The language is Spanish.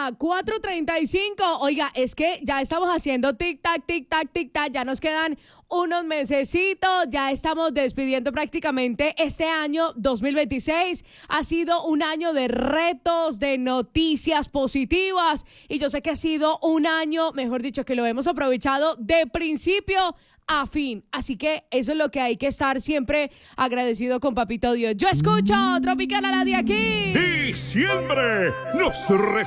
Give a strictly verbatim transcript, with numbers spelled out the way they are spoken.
la cuatro treinta y cinco. Oiga, es que ya estamos haciendo tic-tac, tic-tac, tic-tac. Ya nos quedan unos mesecitos. Ya estamos despidiendo prácticamente este año dos mil veintiséis. Ha sido un año de retos, de noticias positivas. Y yo sé que ha sido un año, mejor dicho, que lo hemos aprovechado de principio a fin. Así que eso es lo que hay que estar siempre agradecido con Papito Dios. Yo escucho Tropical a la de aquí. Y siempre nos